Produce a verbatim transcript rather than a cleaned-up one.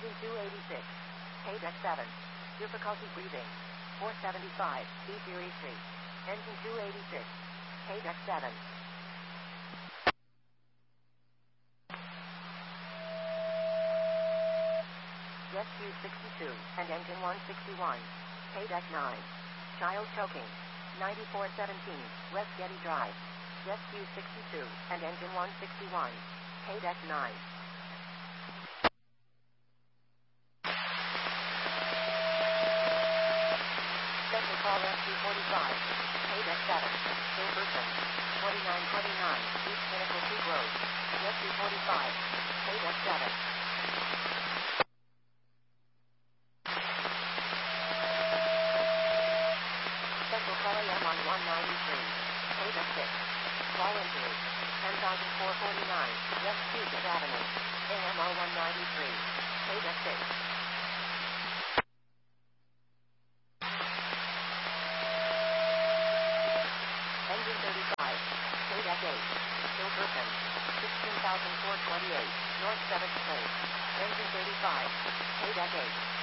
Engine two eighty-six. K-Deck seven. Difficulty breathing. four seventy-five. B Series three. Engine two eighty-six. K-Deck seven. Rescue sixty-two and Engine one sixty-one. K-Deck nine. Child choking. ninety-four seventeen. West Getty Drive. Rescue sixty-two and Engine one sixty-one. K-Deck nine. Special Call Rescue forty-five. K-Deck seven. Hilversum. twenty-nine twenty-nine. East Pinnacle Peak Road. Rescue forty-five. K-Deck seven. Special Call A M on one ninety-three. K-Deck six. Call injury. ten thousand four hundred forty-nine. West Puget Avenue. A M O one ninety-three. K-Deck six. Engine thirty-five. K-Deck eight. Hilversum. sixteen thousand four hundred twenty-eight. North seventh Place. Engine thirty-five. K-Deck eight.